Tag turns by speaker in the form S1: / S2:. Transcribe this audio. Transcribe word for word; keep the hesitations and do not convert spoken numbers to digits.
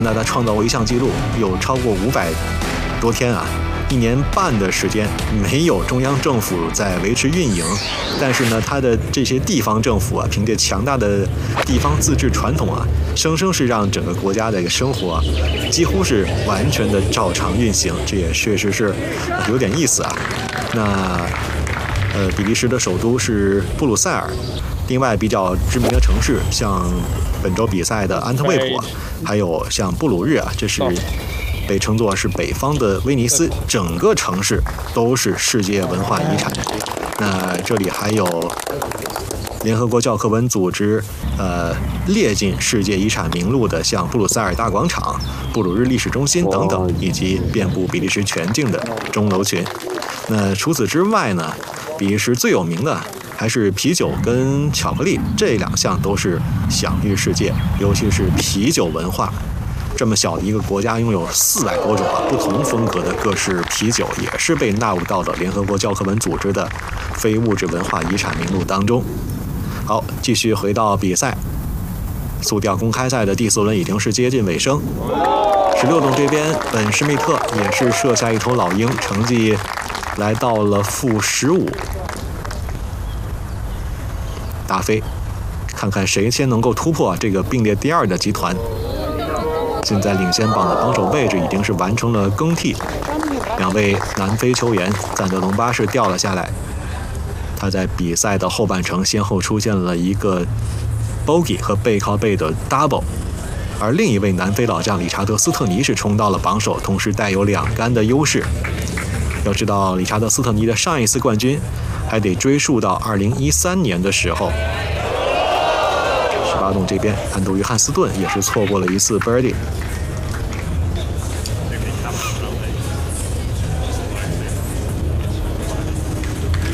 S1: 那他创造过一项纪录，有超过五百多天啊，一年半的时间没有中央政府在维持运营，但是呢，他的这些地方政府啊，凭借强大的地方自治传统啊，生生是让整个国家的一个生活啊，几乎是完全的照常运行，这也确实是有点意思啊。那呃，比利时的首都是布鲁塞尔。另外比较知名的城市，像本周比赛的安特卫普，还有像布鲁日啊，这是被称作是北方的威尼斯，整个城市都是世界文化遗产。那这里还有联合国教科文组织呃列进世界遗产名录的，像布鲁塞尔大广场、布鲁日历史中心等等，以及遍布比利时全境的钟楼群。那除此之外呢，比利时最有名的还是啤酒跟巧克力，这两项都是享誉世界，尤其是啤酒文化。这么小的一个国家，拥有四百多种啊不同风格的各式啤酒，也是被纳入到了联合国教科文组织的非物质文化遗产名录当中。好，继续回到比赛，速吊公开赛的第四轮已经是接近尾声。十六洞这边，本施密特也是射下一头老鹰，成绩来到了负十五。大飞，看看谁先能够突破这个并列第二的集团。现在领先榜的榜首位置已经是完成了更替，两位南非球员赞德隆巴士掉了下来。他在比赛的后半程先后出现了一个 bogey 和背靠背的 double， 而另一位南非老将理查德斯特尼是冲到了榜首，同时带有两杆的优势。要知道，理查德斯特尼的上一次冠军还得追溯到二零一三年的时候。十八洞这边，安德约翰斯顿也是错过了一次 birdie。